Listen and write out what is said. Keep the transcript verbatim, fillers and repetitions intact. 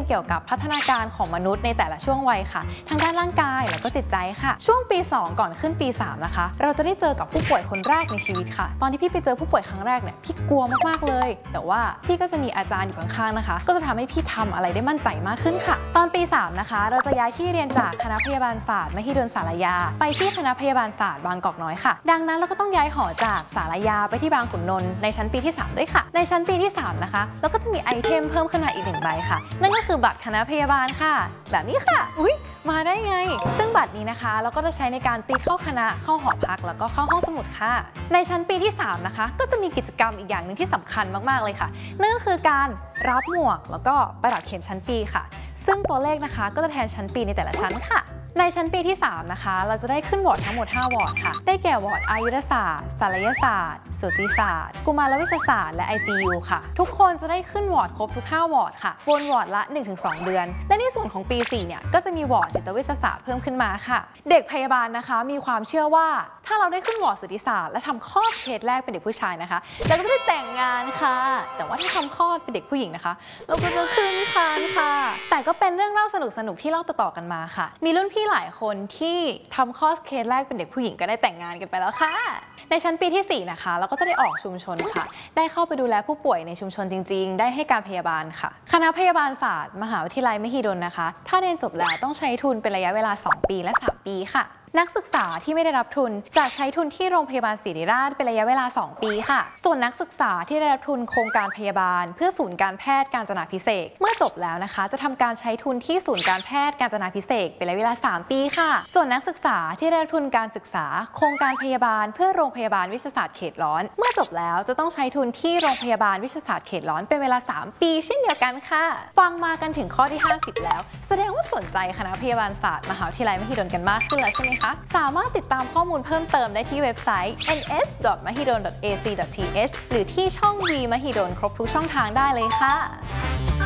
เกี่ยวกับพัฒนาการของมนุษย์ในแต่ละช่วงวัยค่ะทั้งด้านร่างกายแล้วก็จิตใจค่ะช่วงปีสองก่อนขึ้นปีสามนะคะเราจะได้เจอกับผู้ป่วยคนแรกในชีวิตค่ะตอนที่พี่ไปเจอผู้ป่วยครั้งแรกเนี่ยพี่กลัวมากๆเลยแต่ว่าพี่ก็จะมีอาจารย์อยู่ข้างๆนะคะก็จะทำให้พี่ทำอะไรได้มั่นใจมากขึ้นค่ะตอนปีสามนะคะเราจะย้ายที่เรียนจากคณะพยาบาลศาสตร์มหิดลศาลายาไปที่คณะพยาบาลศาสตร์บางกอกน้อยค่ะดังนั้นเราก็ต้องย้ายหอจากศาลายาไปที่บางขุนนนท์ในชั้นปีที่สามด้วยค่ะในชั้นปีที่สามนะคะเราก็จะมีไอเทมเพิ่มขึ้นมาอีกหนึ่งใบค่ะนั่นก็คือบัตรคณะพยาบาลค่ะแบบนี้ค่ะอุ๊ยมาได้ไงซึ่งบัตรนี้นะคะเราก็จะใช้ในการตีเข้าคณะเข้าหอพักแล้วก็เข้าห้องสมุดค่ะในชั้นปีที่สามนะคะก็จะมีกิจกรรมอีกอย่างหนึ่งที่สำคัญมากๆเลยค่ะนั่นก็คือการรับหมวกแล้วก็ประดับเข็มชั้นปีค่ะซึ่งตัวเลขนะคะก็จะแทนชั้นปีในแต่ละชั้นค่ะในชั้นปีที่สามนะคะเราจะได้ขึ้นวอร์ดทั้งหมดห้าวอร์ดค่ะได้แก่วอร์ดอายุรศาสตร์ศัลยศาสตร์สูติศาสตร์กุมารเวชศาสตร์และ ไอ ซี ยู ค่ะทุกคนจะได้ขึ้นวอร์ดครบทุกห้าวอร์ดค่ะวนวอร์ดละ หนึ่งถึงสอง เดือนและในส่วนของปีสี่เนี่ยก็จะมีวอร์ดจิตเวชศาสตร์เพิ่มขึ้นมาค่ะเด็กพยาบาลนะคะมีความเชื่อว่าถ้าเราได้ขึ้นวอร์ดสูติศาสตร์และทำคลอดเคสแรกเป็นเด็กผู้ชายนะคะเราก็จะได้แต่งงานค่ะแต่ว่าถ้าทำคลอดเป็นเด็กผู้หญิงนะคะเราก็จะขึ้นครรภ์ค่ะแต่ก็เป็นเรื่องเล่าสนุกๆที่เล่าต่อๆกันมาค่ะมีรุ่นพี่หลายคนที่ทำคลอดเคสแรกเป็นเด็กผู้หญิงก็ได้แต่งงานกันไปแล้วค่ะในชั้นปีที่สี่นะคะเราก็จะได้ออกชุมชนค่ะได้เข้าไปดูแลผู้ป่วยในชุมชนจริงๆได้ให้การพยาบาลค่ะคณะพยาบาลศาสตร์มหาวิทยาลัยมหิดลนะคะถ้าเรียนจบแล้วต้องใช้ทุนเป็นระยะเวลาสองปีและสามปีค่ะนักศึกษาที่ไม่ได้รับทุนจะใช้ทุนที่โรงพยาบาลศิริราชเป็นระยะเวลาสองปีค่ะส่วนนักศึกษาที่ได้รับทุนโครงการพยาบาลเพื่อศูนย์การแพทย์กาญจนาภิเษกเมื่อจบแล้วนะคะจะทำการใช้ทุนที่ศูนย์การแพทย์กาญจนาภิเษกเป็นระยะเวลาสามปีค่ะส่วนนักศึกษาที่ได้รับทุนการศึกษาโครงการพยาบาลเพื่อโรงพยาบาลวิทยาศาสตร์เขตร้อนเมื่อจบแล้วจะต้องใช้ทุนที่โรงพยาบาลวิทยาศาสตร์เขตร้อนเป็นเวลาสามปีเช่นเดียวกันค่ะฟังมากันถึงข้อที่ห้าสิบแล้วแสดงว่าสนใจคณะพยาบาลศาสตร์มหาวิทยาลัยมหิดลกันมากขึ้นแล้วใช่ไหมคะสามารถติดตามข้อมูลเพิ่มเติมได้ที่เว็บไซต์ เอ็น เอส ดอท มหิดล ดอท เอ ซี ดอท ที เอช หรือที่ช่อง วี มหิดลครบทุกช่องทางได้เลยค่ะ